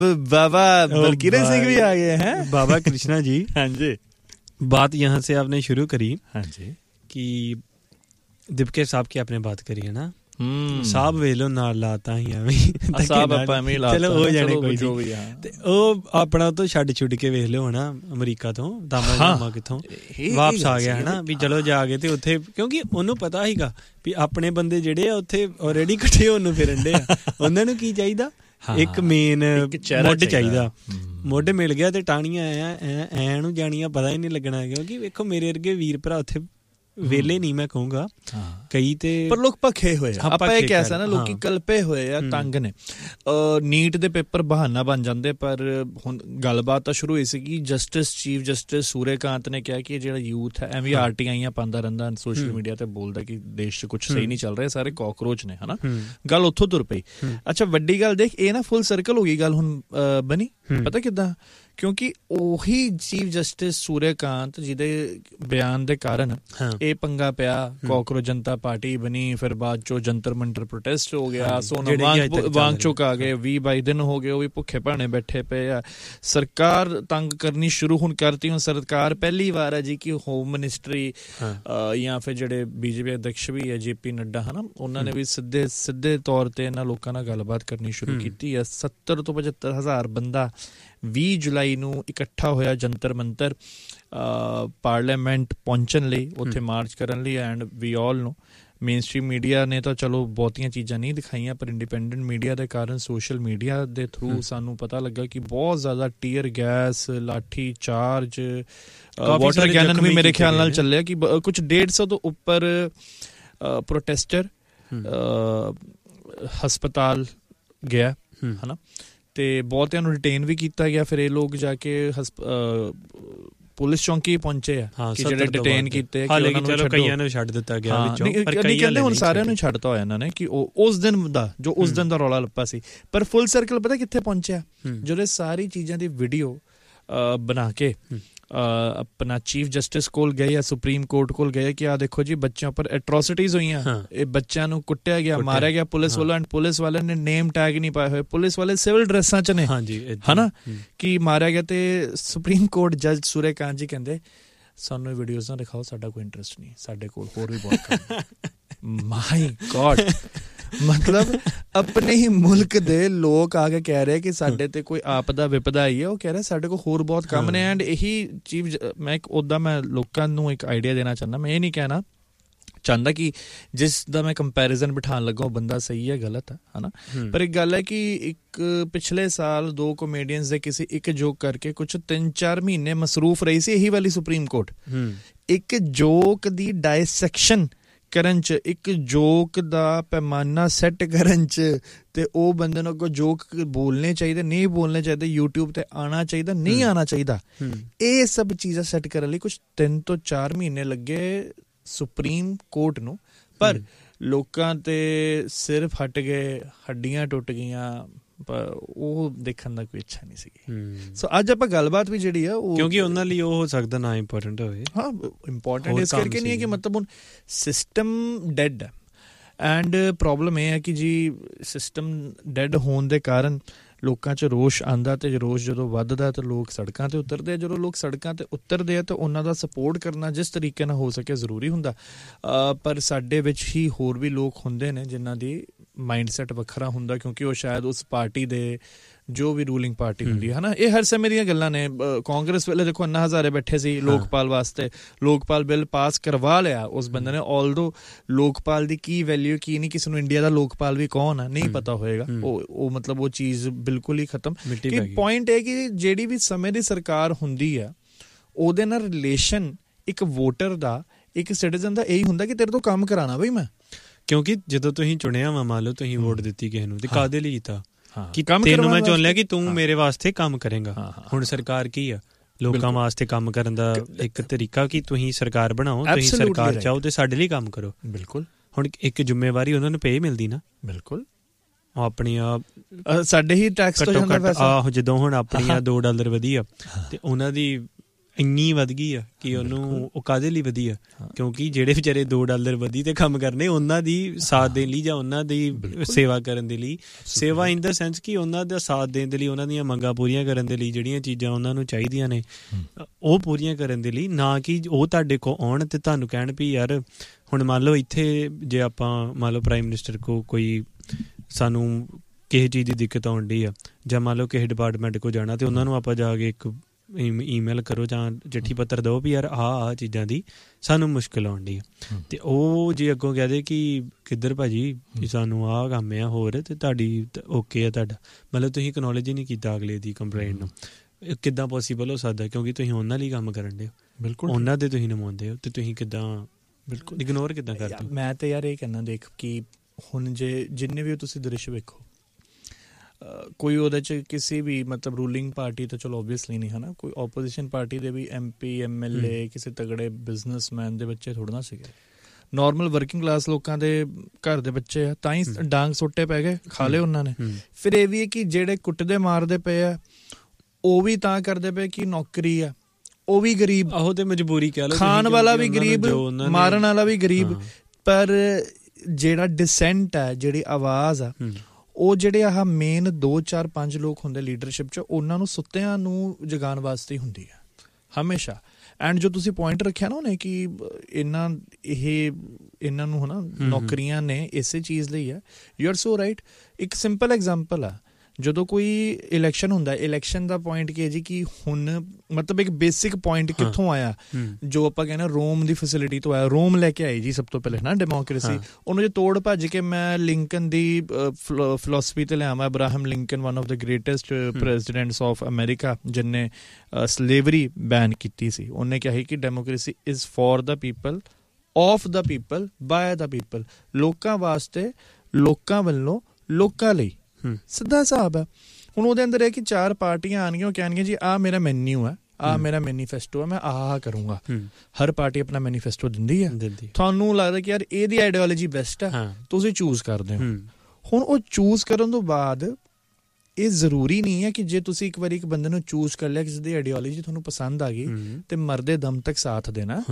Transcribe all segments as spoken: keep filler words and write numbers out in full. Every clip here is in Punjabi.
बाबा बलकीरत सिंह भी आ गए हैं। बाबा कृष्णा जी, हाँ जी, बात यहाँ से आपने शुरू करी। हाँ जी, कि दीपके साहब की आपने बात करी है ना, साहब ਵੇਖ ਲੋ ਨਾਲ ਲਾਤਾ ਹੀ ਐਵੇਂ ਸਾਹਬ ਆਪਾਂ ਐਵੇਂ ਲਾਤਾ, ਚਲੋ ਹੋ ਜਾਣੇ ਕੋਈ ਜੋ ਵੀ ਆ। ਤੇ ਉਹ ਆਪਣਾ ਤੋਂ ਛੱਡ ਛੁੱਡ ਕੇ ਵੇਖ ਲਿਓ ਹਨਾ, ਅਮਰੀਕਾ ਤੋਂ ਦਾਮਾ ਦਾਮਾ ਕਿੱਥੋਂ ਵਾਪਸ ਆ ਗਿਆ ਹਨਾ, ਵੀ ਚਲੋ ਜਾ ਕੇ ਤੇ ਉੱਥੇ, ਕਿਉਂਕਿ ਉਹਨੂੰ ਪਤਾ ਸੀਗਾ ਵੀ ਆਪਣੇ ਬੰਦੇ ਜਿਹੜੇ ਆ ਉੱਥੇ ਆਲਰੇਡੀ ਇਕੱਠੇ ਹੋਣ ਨੂੰ ਫਿਰਨ ਡੇ ਆ। ਉਹਨਾਂ ਨੂੰ ਕੀ ਚਾਹੀਦਾ, ਇੱਕ ਮੇਨ ਮੁੱਢ ਚਾਹੀਦਾ। ਮੁੱਢ ਮਿਲ ਗਿਆ ਤੇ ਟਾਣੀਆਂ ਐ ਐ ਨੂੰ ਜਾਣੀਆਂ ਪਤਾ ਹੀ ਨਹੀਂ ਲੱਗਣਾ, ਕਿਉਂਕਿ ਵੇਖੋ ਮੇਰੇ ਵਰਗੇ ਵੀਰ ਭਰਾ ਉੱਥੇ ਵੇਲੇ ਨਹੀਂ ਮੈਂ ਕਹੂੰਗਾ, ਕਈ ਤੇ ਪਰ ਲੋਕ ਭੱਖੇ ਹੋਏ ਆ। ਆਪਾਂ ਇਹ ਕਹਿ ਸਕਦੇ ਨਾ, ਲੋਕੀ ਕਲਪੇ ਹੋਏ ਆ, ਤੰਗ ਨੇ। ਨੀਟ ਦੇ ਪੇਪਰ ਬਹਾਨਾ ਬਣ ਜਾਂਦੇ, ਪਰ ਹੁਣ ਗੱਲਬਾਤ ਤਾਂ ਸ਼ੁਰੂ ਹੋਈ ਸੀਗੀ। ਜਸਟਿਸ ਚੀਫ ਜਸਟਿਸ ਸੂਰੇਕਾਂਤ ਨੇ ਕਿਹਾ ਕਿ ਜਿਹੜਾ ਯੂਥ ਹੈ ਐਵੇਂ ਆਰ ਟੀ ਆਈਆਂ ਪਾਉਂਦਾ ਰਹਿੰਦਾ ਸੋਸ਼ਲ ਮੀਡੀਆ ਤੇ, ਬੋਲਦਾ ਕਿ ਦੇਸ਼ 'ਚ ਕੁਛ ਸਹੀ ਨਹੀਂ ਚੱਲ ਰਿਹਾ, ਸਾਰੇ ਕਾਕਰੋਚ ਨੇ, ਹਨਾ। ਗੱਲ ਉੱਥੋਂ ਤੁਰ ਪਈ। ਅੱਛਾ, ਵੱਡੀ ਗੱਲ ਦੇਖ, ਇਹ ਨਾ ਫੁੱਲ ਸਰਕਲ ਹੋ ਗਈ ਗੱਲ ਹੁਣ ਬਣੀ। ਪਤਾ ਕਿੱਦਾਂ? ਕਿਉਂਕਿ ਉਹੀ ਚੀਫ ਜਸਟਿਸ ਸੂਰੇਕਾਂਤ ਜਿਹਦੇ ਬਿਆਨ ਦੇ ਕਾਰਨ ਇਹ ਪੰਗਾ ਪਿਆ, ਕਾਕਰੋਚ ਜਨਤਾ ਪਾਰਟੀ ਬਣੀ, ਫਿਰ ਬਾਅਦ ਚੋਂ ਜੰਤਰ ਮੰਤਰ ਪ੍ਰੋਟੈਸਟ ਹੋ ਗਿਆ, ਸੋਨਮ ਵਾਂਗਚੁਕ ਆ ਗਏ, ਵੀਹ ਬਾਈ ਦਿਨ ਹੋ ਗਏ ਉਹ ਵੀ ਭੁੱਖੇ ਭਾਣੇ ਬੈਠੇ ਪਏ ਆ। ਸਰਕਾਰ ਤੰਗ ਕਰਨੀ ਸ਼ੁਰੂ ਹੁਣ ਕਰਤੀ। ਹੁਣ ਸਰਕਾਰ ਪਹਿਲੀ ਵਾਰ ਹੈ ਜੀ ਕਿ ਹੋਮ ਮਿਨਿਸਟਰੀ ਜਾਂ ਫਿਰ ਜਿਹੜੇ ਬੀਜੇਪੀ ਅਧਿਕਸ਼ ਵੀ ਹੈ ਜੇ ਪੀ ਨੱਡਾ, ਹਨਾ, ਉਹਨਾਂ ਨੇ ਵੀ ਸਿੱਧੇ ਸਿੱਧੇ ਤੌਰ ਤੇ ਇਹਨਾਂ ਲੋਕਾਂ ਨਾਲ ਗੱਲਬਾਤ ਕਰਨੀ ਸ਼ੁਰੂ ਕੀਤੀ ਹੈ। ਸੱਤਰ ਤੋਂ ਪਝੱਤਰ ਹਜ਼ਾਰ ਬੰਦਾ ਵੀਹ ਜੁਲਾਈ ਨੂੰ ਇਕੱਠਾ ਹੋਇਆ ਜੰਤਰ ਮੰਤਰ ਪਾਰਲੀਮੈਂਟ ਪਹੁੰਚਣ ਲਈ, ਉੱਥੇ ਮਾਰਚ ਕਰਨ ਲਈ। ਐਂਡ ਵੀ ਆਲ ਨੂੰ ਮੇਨ ਸਟ੍ਰੀਮ ਮੀਡੀਆ ਨੇ ਤਾਂ ਚਲੋ ਬਹੁਤੀਆਂ ਚੀਜ਼ਾਂ ਨਹੀਂ ਦਿਖਾਈਆਂ, ਪਰ ਇੰਡੀਪੈਂਡੈਂਟ ਮੀਡੀਆ ਦੇ ਕਾਰਨ, ਸੋਸ਼ਲ ਮੀਡੀਆ ਦੇ ਥਰੂ ਸਾਨੂੰ ਪਤਾ ਲੱਗਾ ਕਿ ਬਹੁਤ ਜ਼ਿਆਦਾ ਟੀਅਰ ਗੈਸ, ਲਾਠੀ ਚਾਰਜ, ਵਾਟਰ ਕੈਨਨ ਵੀ ਮੇਰੇ ਖਿਆਲ ਨਾਲ ਚੱਲਿਆ, ਕਿ ਕੁਛ ਡੇਢ ਸੌ ਤੋਂ ਉੱਪਰ ਪ੍ਰੋਟੈਸਟਰ ਹਸਪਤਾਲ ਗਿਆ, ਹਨਾ, ਤੇ ਬਹੁਤਿਆਂ ਨੂੰ ਡਿਟੇਨ ਵੀ ਕੀਤਾ ਗਿਆ। ਫਿਰ ਇਹ ਲੋਕ ਜਾ ਕੇ ਪੁਲਿਸ ਚੌਂਕੀ ਪਹੁੰਚੇ ਆ ਕਿ ਜਿਹੜੇ ਡਿਟੇਨ ਕੀਤੇ, ਕਈਆਂ ਨੂੰ ਛੱਡ ਦਿੱਤਾ ਗਿਆ ਵਿੱਚੋਂ, ਪਰ ਕਈ ਕਹਿੰਦੇ ਹੁਣ ਸਾਰਿਆਂ ਨੂੰ ਛੱਡਤਾ ਹੋਇਆ ਇਹਨਾਂ ਨੇ, ਕਿ ਉਹ ਉਸ ਦਿਨ ਦਾ ਜੋ ਉਸ ਦਿਨ ਦਾ ਰੌਲਾ ਲੱਪਾ ਸੀ। ਪਰ ਫੁੱਲ ਸਰਕਲ ਪਤਾ ਕਿੱਥੇ ਪਹੁੰਚਿਆ? ਜਦੋਂ ਸਾਰੀ ਚੀਜ਼ਾਂ ਦੀ ਵੀਡੀਓ ਬਣਾ ਕੇ ਆਪਣਾ ਚੀਫ ਜਸਟਿਸ ਕੋਲ ਗਏ ਜਾਂ ਸੁਪਰੀਮ ਕੋਰਟ ਕੋਲ ਗਏ ਕਿ ਆਹ ਦੇਖੋ ਜੀ ਬੱਚਿਆਂ ਉੱਪਰ ਐਟਰੋਸਿਟੀਜ਼ ਹੋਈਆਂ, ਇਹ ਬੱਚਿਆਂ ਨੂੰ ਕੁੱਟਿਆ ਗਿਆ, ਮਾਰਿਆ ਗਿਆ ਪੁਲਿਸ ਵੱਲੋਂ, ਐਂਡ ਪੁਲਿਸ ਵਾਲਿਆਂ ਨੇ ਨੇਮ ਟੈਗ ਨਹੀਂ ਪਾਏ ਹੋਏ, ਪੁਲਿਸ ਵਾਲੇ ਸਿਵਲ ਡਰੈਸਾਂ 'ਚ ਨੇ, ਹਨਾ, ਕਿ ਮਾਰਿਆ ਗਿਆ। ਤੇ ਸੁਪਰੀਮ ਕੋਰਟ ਜੱਜ ਸੂਰੇਕਾਂਤ ਜੀ ਕਹਿੰਦੇ ਸਾਨੂੰ ਵੀਡੀਓਜ਼ ਨਾ ਦਿਖਾਓ, ਸਾਡਾ ਕੋਈ ਇੰਟਰਸਟ ਨਹੀਂ, ਸਾਡੇ ਕੋਲ ਹੋਰ ਵੀ ਬਹੁਤ ਕੰਮ। ਮਾਈ ਗॉड, ਮਤਲਬ ਆਪਣੇ ਹੀ ਮੁਲਕ ਦੇ ਲੋਕ ਆ ਕੇ ਕਹਿ ਰਹੇ ਕਿ ਸਾਡੇ ਤੇ ਕੋਈ ਆਪਦਾ ਵਿਪਦਾ ਆਈ ਹੈ, ਉਹ ਕਹਿ ਰਹੇ ਸਾਡੇ ਕੋਲ ਹੋਰ ਬਹੁਤ ਕੰਮ ਨੇ। ਐਂਡ ਇਹੀ ਚੀਜ਼ ਮੈਂ ਇੱਕ ਉੱਦਾਂ ਮੈਂ ਲੋਕਾਂ ਨੂੰ ਇੱਕ ਆਈਡੀਆ ਦੇਣਾ ਚਾਹੁੰਦਾ। ਮੈਂ ਇਹ ਨਹੀਂ ਕਹਿਣਾ ਚਾਹੁੰਦਾ ਕਿ ਜਿਸ ਦਾ ਮੈਂ ਕੰਪੈਰੀਜ਼ਨ ਬਿਠਾਉਣ ਲੱਗਾ ਉਹ ਬੰਦਾ ਸਹੀ ਹੈ ਗਲਤ ਹੈ, ਹਨਾ, ਪਰ ਇੱਕ ਗੱਲ ਹੈ ਕਿ ਇੱਕ ਪਿਛਲੇ ਸਾਲ ਦੋ ਕਾਮੇਡੀਅਨਸ ਦੇ ਕਿਸੇ ਇੱਕ ਜੋਕ ਕਰਕੇ ਕੁਛ ਤਿੰਨ ਚਾਰ ਮਹੀਨੇ ਮਸਰੂਫ ਰਹੀ ਸੀ ਇਹੀ ਵਾਲੀ ਸੁਪਰੀਮ ਕੋਰਟ, ਇੱਕ ਜੋਕ ਦੀ ਡਾਇਸੈਕਸ਼ਨ ਕਰਨ 'ਚ, ਇੱਕ ਜੋਕ ਦਾ ਪੈਮਾਨਾ ਸੈੱਟ ਕਰਨ 'ਚ, ਤੇ ਉਹ ਬੰਦੇ ਨੂੰ ਅੱਗੋਂ ਜੋਕ ਬੋਲਣੇ ਚਾਹੀਦੇ, ਨਹੀਂ ਬੋਲਣੇ ਚਾਹੀਦੇ, ਯੂਟਿਊਬ ਤੇ ਆਉਣਾ ਚਾਹੀਦਾ, ਨਹੀਂ ਆਉਣਾ ਚਾਹੀਦਾ, ਇਹ ਸਭ ਚੀਜ਼ਾਂ ਸੈੱਟ ਕਰਨ ਲਈ ਕੁਛ ਤਿੰਨ ਤੋਂ ਚਾਰ ਮਹੀਨੇ ਲੱਗੇ ਸੁਪਰੀਮ ਕੋਰਟ ਨੂੰ। ਪਰ ਲੋਕਾਂ ਤੇ ਸਿਰਫ ਹਟ ਗਏ, ਹੱਡੀਆਂ ਟੁੱਟ ਗਈਆਂ, ਪਰ ਉਹ ਦੇਖਣ ਦਾ ਕੋਈ ਇੱਛਾ ਨਹੀਂ ਸੀਗੀ। ਸੋ ਅੱਜ ਆਪਾਂ ਗੱਲਬਾਤ ਵੀ ਜਿਹੜੀ ਆ ਉਹ, ਕਿਉਂਕਿ ਉਹਨਾਂ ਲਈ ਉਹ ਹੋ ਸਕਦਾ ਨਾ ਇੰਪੋਰਟੈਂਟ ਹੋਵੇ। ਹਾਂ, ਇੰਪੋਰਟੈਂਟ ਇਸ ਕਰਕੇ ਨਹੀਂ ਹੈ ਕਿ ਮਤਲਬ ਹੁਣ ਸਿਸਟਮ ਡੈਡ ਹੈ। ਐਂਡ ਪ੍ਰੋਬਲਮ ਇਹ ਹੈ ਕਿ ਜੀ ਸਿਸਟਮ ਡੈਡ ਹੋਣ ਦੇ ਕਾਰਨ ਲੋਕਾਂ 'ਚ ਰੋਸ਼ ਆਉਂਦਾ, ਅਤੇ ਰੋਸ਼ ਜਦੋਂ ਵੱਧਦਾ ਤਾਂ ਲੋਕ ਸੜਕਾਂ 'ਤੇ ਉਤਰਦੇ ਆ। ਜਦੋਂ ਲੋਕ ਸੜਕਾਂ 'ਤੇ ਉਤਰਦੇ ਆ ਤਾਂ ਉਹਨਾਂ ਦਾ ਸਪੋਰਟ ਕਰਨਾ ਜਿਸ ਤਰੀਕੇ ਨਾਲ ਹੋ ਸਕੇ ਜ਼ਰੂਰੀ ਹੁੰਦਾ, ਪਰ ਸਾਡੇ ਵਿੱਚ ਹੀ ਹੋਰ ਵੀ ਲੋਕ ਹੁੰਦੇ ਨੇ ਜਿਨ੍ਹਾਂ ਦੀ ਮਾਈਂਡ ਸੈੱਟ ਵੱਖਰਾ ਹੁੰਦਾ, ਕਿਉਂਕਿ ਉਹ ਸ਼ਾਇਦ ਉਸ ਪਾਰਟੀ ਦੇ ਜੋ ਵੀ ਰੂਲਿੰਗ ਪਾਰਟੀ ਹੁੰਦੀ ਹੈ, ਹਨਾ। ਇਹ ਹਰ ਸਮੇਂ ਦੀਆਂ ਗੱਲਾਂ ਨੇ। ਕਾਂਗਰਸ ਵੇਲੇ ਦੇਖੋ ਅੰਨਾ ਹਜ਼ਾਰੇ ਬੈਠੇ ਸੀ ਲੋਕਪਾਲ ਵਾਸਤੇ, ਲੋਕਪਾਲ ਬਿੱਲ ਪਾਸ ਕਰਵਾ ਲਿਆ ਉਸ ਬੰਦੇ ਨੇ। ਆਲਦੋ ਲੋਕਪਾਲ ਦੀ ਕੀ ਵੈਲਿਊ ਕੀ ਨਹੀਂ, ਕਿਸੇ ਨੂੰ ਇੰਡੀਆ ਦਾ ਲੋਕਪਾਲ ਵੀ ਕੌਣ ਹੈ ਨਹੀਂ ਪਤਾ ਹੋਏਗਾ, ਉਹ ਉਹ ਮਤਲਬ ਉਹ ਚੀਜ਼ ਬਿਲਕੁਲ ਹੀ ਖਤਮ। ਪੁਆਇੰਟ ਇਹ ਕਿ ਜਿਹੜੀ ਵੀ ਸਮੇਂ ਦੀ ਸਰਕਾਰ ਹੁੰਦੀ ਆ ਉਹਦੇ ਨਾਲ ਰਿਲੇਸ਼ਨ ਇੱਕ ਵੋਟਰ ਦਾ, ਇੱਕ ਸਿਟੀਜ਼ਨ ਦਾ ਇਹੀ ਹੁੰਦਾ ਕਿ ਤੇਰੇ ਤੋਂ ਕੰਮ ਕਰਾਉਣਾ ਬਈ ਮੈਂ, ਕਿਉਂਕਿ ਜਦੋਂ ਤੁਸੀਂ ਚੁਣਿਆ ਵਾ, ਮੰਨ ਲਓ ਤੁਸੀਂ ਵੋਟ ਦਿੱਤੀ ਕਿਸੇ ਨੂੰ, ਤੇ ਕਾਹਦੇ ਲਈ ਕੀਤਾ ਕਿ ਤੈਨੂੰ ਮੈਂ ਚੁਣ ਲਿਆ ਕਿ ਤੂੰ ਮੇਰੇ ਵਾਸਤੇ ਕੰਮ ਕਰੇਗਾ। ਹੁਣ ਸਰਕਾਰ ਕੀ ਆ, ਲੋਕਾਂ ਵਾਸਤੇ ਕੰਮ ਕਰਨ ਦਾ ਇੱਕ ਤਰੀਕਾ ਕਿ ਤੁਸੀਂ ਸਰਕਾਰ ਬਣਾਓ, ਤੁਸੀਂ ਸਰਕਾਰ ਚਾਹੋ ਤੇ ਸਾਡੇ ਲਈ ਕੰਮ ਕਰੋ। ਬਿਲਕੁਲ। ਹੁਣ ਇੱਕ ਜ਼ਿੰਮੇਵਾਰੀ ਉਹਨਾਂ ਨੂੰ ਪੇ ਮਿਲਦੀ ਨਾ। ਬਿਲਕੁਲ। ਉਹ ਆਪਣੀਆਂ ਸਾਡੇ ਹੀ ਟੈਕਸ ਤੋਂ ਜਾਂਦਾ ਪੈਸਾ। ਆਹੋ, ਜਦੋਂ ਹੁਣ ਆਪਣੀਆਂ ਦੋ ਡਾਲਰ ਵਧੀ ਆ ਤੇ ਉਹਨਾਂ ਦੀ ਇੰਨੀ ਵਧ ਗਈ ਆ ਕਿ ਉਹਨੂੰ ਉਹ ਕਾਹਦੇ ਲਈ ਵਧੀ ਆ, ਕਿਉਂਕਿ ਜਿਹੜੇ ਵਿਚਾਰੇ ਦੋ ਡਾਲਰ ਵਧੀ ਤੇ ਕੰਮ ਕਰਨੇ ਉਹਨਾਂ ਦੀ ਸਾਥ ਦੇਣ ਲਈ ਜਾਂ ਉਹਨਾਂ ਦੀ ਸੇਵਾ ਕਰਨ ਦੇ ਲਈ, ਸੇਵਾ ਇਨ ਦਾ ਸੈਂਸ ਕਿ ਉਹਨਾਂ ਦਾ ਸਾਥ ਦੇਣ ਦੇ ਲਈ, ਉਹਨਾਂ ਦੀਆਂ ਮੰਗਾਂ ਪੂਰੀਆਂ ਕਰਨ ਦੇ ਲਈ, ਜਿਹੜੀਆਂ ਚੀਜ਼ਾਂ ਉਹਨਾਂ ਨੂੰ ਚਾਹੀਦੀਆਂ ਨੇ ਉਹ ਪੂਰੀਆਂ ਕਰਨ ਦੇ ਲਈ, ਨਾ ਕਿ ਉਹ ਤੁਹਾਡੇ ਕੋਲ ਆਉਣ ਤੇ ਤੁਹਾਨੂੰ ਕਹਿਣ ਵੀ ਯਾਰ ਹੁਣ ਮੰਨ ਲਓ ਇੱਥੇ ਜੇ ਆਪਾਂ ਮੰਨ ਲਓ ਪ੍ਰਾਈਮ ਮਿਨਿਸਟਰ ਕੋਲ ਕੋਈ ਸਾਨੂੰ ਕਿਸੇ ਚੀਜ਼ ਦੀ ਦਿੱਕਤ ਆਉਣ ਡਈ ਆ, ਜਾਂ ਮੰਨ ਲਓ ਕਿਸੇ ਡਿਪਾਰਟਮੈਂਟ ਕੋਲ ਜਾਣਾ ਤੇ ਉਹਨਾਂ ਨੂੰ ਆਪਾਂ ਜਾ ਕੇ ਇੱਕ ਈਮੇਲ ਕਰੋ ਜਾਂ ਚਿੱਠੀ ਪੱਤਰ ਦਿਓ ਵੀ ਯਾਰ ਆਹ ਆਹ ਚੀਜ਼ਾਂ ਦੀ ਸਾਨੂੰ ਮੁਸ਼ਕਿਲ ਆਉਣ ਡਈ ਆ, ਤੇ ਉਹ ਜੇ ਅੱਗੋਂ ਕਹਿ ਦੇ ਕਿ ਕਿੱਧਰ ਭਾਜੀ ਵੀ ਸਾਨੂੰ ਆਹ ਕੰਮ ਆ ਹੋਰ ਤੇ ਤੁਹਾਡੀ ਓਕੇ ਆ ਤੁਹਾਡਾ, ਮਤਲਬ ਤੁਸੀਂ ਅਕਨੌਲੇਜ ਹੀ ਨਹੀਂ ਕੀਤਾ ਅਗਲੇ ਦੀ ਕੰਪਲੇਂਟ ਨੂੰ, ਕਿੱਦਾਂ ਪੋਸੀਬਲ ਹੋ ਸਕਦਾ? ਕਿਉਂਕਿ ਤੁਸੀਂ ਉਹਨਾਂ ਲਈ ਕੰਮ ਕਰਨ ਡੇ ਹੋ, ਬਿਲਕੁਲ ਉਹਨਾਂ ਦੇ ਤੁਸੀਂ ਨੁਮਾਇੰਦੇ ਹੋ, ਤੇ ਤੁਸੀਂ ਕਿੱਦਾਂ ਬਿਲਕੁਲ ਇਗਨੋਰ ਕਿੱਦਾਂ ਕਰਦੇ? ਮੈਂ ਤਾਂ ਯਾਰ ਇਹ ਕਹਿਣਾ ਦੇਖ ਕਿ ਹੁਣ ਜੇ ਜਿੰਨੇ ਵੀ ਤੁਸੀਂ ਦ੍ਰਿਸ਼ ਵੇਖੋ, ਕੋਈ ਉਹਦੇ 'ਚ ਕਿਸੇ ਵੀ ਮਤਲਬ ਰੂਲਿੰਗ ਪਾਰਟੀ ਤਾਂ ਚਲੋ ਓਬਵੀਅਸਲੀ ਨਹੀਂ ਹੈ ਨਾ, ਕੋਈ ਓਪੋਜੀਸ਼ਨ ਪਾਰਟੀ ਦੇ ਵੀ M P M L A ਕਿਸੇ ਤਗੜੇ ਬਿਜ਼ਨਸਮੈਨ ਦੇ ਬੱਚੇ ਥੋੜ੍ਹਾ ਨਾ ਸੀਗੇ, ਨੋਰਮਲ ਵਰਕਿੰਗ ਕਲਾਸ ਲੋਕਾਂ ਦੇ ਘਰ ਦੇ ਬੱਚੇ ਆ, ਤਾਂ ਹੀ ਡਾਂਗ ਸੁੱਟੇ ਪੈ ਗਏ, ਖਾ ਲਏ ਉਹਨਾਂ ਨੇ। ਫਿਰ ਇਹ ਵੀ ਹੈ ਕਿ ਜਿਹੜੇ ਕੁੱਟਦੇ ਮਾਰਦੇ ਪਏ ਆ ਉਹ ਵੀ ਤਾਂ ਕਰਦੇ ਪਏ ਕਿ ਨੌਕਰੀ ਆ, ਉਹ ਵੀ ਗਰੀਬ, ਆਹੋ ਤੇ ਮਜਬੂਰੀ ਕਹਿ ਲਓ, ਖਾਣ ਵਾਲਾ ਵੀ ਗਰੀਬ, ਮਾਰਨ ਵਾਲਾ ਵੀ ਗਰੀਬ, ਪਰ ਜਿਹੜਾ ਡਿਸੈਂਟ ਹੈ, ਜਿਹੜੀ ਆਵਾਜ਼ ਆ, ਉਹ ਜਿਹੜੇ ਆਹ ਮੇਨ ਦੋ ਚਾਰ ਪੰਜ ਲੋਕ ਹੁੰਦੇ ਲੀਡਰਸ਼ਿਪ 'ਚ, ਉਹਨਾਂ ਨੂੰ ਸੁੱਤਿਆਂ ਨੂੰ ਜਗਾਉਣ ਵਾਸਤੇ ਹੀ ਹੁੰਦੀ ਹੈ ਹਮੇਸ਼ਾ। ਐਂਡ ਜੋ ਤੁਸੀਂ ਪੁਆਇੰਟ ਰੱਖਿਆ ਨਾ ਉਹਨੇ ਕਿ ਇਹਨਾਂ ਇਹ ਇਹਨਾਂ ਨੂੰ ਹੈ ਨਾ ਨੌਕਰੀਆਂ ਨੇ ਇਸੇ ਚੀਜ਼ ਲਈ ਹੈ, ਯੂ ਆਰ ਸੋ ਰਾਈਟ। ਇੱਕ ਸਿੰਪਲ ਐਗਜ਼ਾਮਪਲ ਆ, ਜਦੋਂ ਕੋਈ ਇਲੈਕਸ਼ਨ ਹੁੰਦਾ, ਇਲੈਕਸ਼ਨ ਦਾ ਪੁਆਇੰਟ ਕੀ ਹੈ ਜੀ ਕਿ ਹੁਣ ਮਤਲਬ ਇੱਕ ਬੇਸਿਕ ਪੁਆਇੰਟ ਕਿੱਥੋਂ ਆਇਆ, ਜੋ ਆਪਾਂ ਕਹਿੰਦੇ ਰੋਮ ਦੀ ਫੈਸਿਲਿਟੀ ਤੋਂ ਆਇਆ, ਰੋਮ ਲੈ ਕੇ ਆਈ ਜੀ ਸਭ ਤੋਂ ਪਹਿਲੇ ਹੈ ਨਾ ਡੈਮੋਕ੍ਰੇਸੀ, ਉਹਨੂੰ ਜੇ ਤੋੜ ਭੱਜ ਕੇ ਮੈਂ ਲਿੰਕਨ ਦੀ ਫਿਲੋਸਫੀ ਤੇ ਲਿਆਵਾਂ, Abraham Lincoln one of the greatest presidents of America ਜਿਹਨੇ ਸਲੇਵਰੀ ਬੈਨ ਕੀਤੀ ਸੀ, ਉਹਨੇ ਕਿਹਾ ਸੀ ਕਿ democracy is for the people, of the people, bye the people, ਲੋਕਾਂ ਵਾਸਤੇ, ਲੋਕਾਂ ਵੱਲੋਂ, ਲੋਕਾਂ ਲਈ, ਸਿੱਧਾ ਹਿਸਾਬ ਹੈ। ਹੁਣ ਉਹਦੇ ਅੰਦਰ ਇਹ ਕਿ ਚਾਰ ਪਾਰਟੀਆਂ ਆਉਣਗੀਆਂ, ਉਹ ਕਹਿਣਗੀਆਂ ਜੀ ਆਹ ਮੇਰਾ ਮੈਨਿਊ ਹੈ, ਆਹ ਮੇਰਾ ਮੈਨੀਫੈਸਟੋ ਹੈ, ਮੈਂ ਆਹ ਕਰੂੰਗਾ। ਹਰ ਪਾਰਟੀ ਆਪਣਾ ਮੈਨੀਫੈਸਟੋ ਦਿੰਦੀ ਹੈ, ਤੁਹਾਨੂੰ ਲੱਗਦਾ ਕਿ ਯਾਰ ਇਹਦੀ ਆਈਡੀਓਲੋਜੀ ਬੈਸਟ ਹੈ, ਤੁਸੀਂ ਚੂਜ਼ ਕਰਦੇ ਹੋ। ਹੁਣ ਉਹ ਚੂਜ਼ ਕਰਨ ਤੋਂ ਬਾਅਦ ਇਹ ਜ਼ਰੂਰੀ ਨਹੀਂ ਹੈ ਕਿ ਜੇ ਤੁਸੀਂ ਇੱਕ ਵਾਰੀ ਇੱਕ ਬੰਦੇ ਨੂੰ ਚੂਜ਼ ਕਰ ਲਿਆ, ਕਿਸੇ ਦੀ ਆਈਡੀਓਲੋਜੀ ਤੁਹਾਨੂੰ ਪਸੰਦ ਆ ਗਈ ਤੇ ਮਰਦੇ ਦਮ ਤੱਕ ਸਾਥ ਦੇਣਾ।